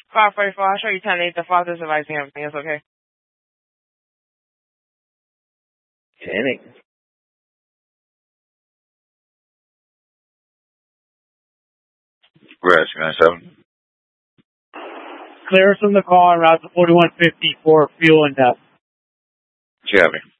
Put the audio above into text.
544, I'll show you 10-8. The father's advising everything is okay. 10-8. Rescue 97. Clearance from the call on route to 4150 for fuel and depth. Copy.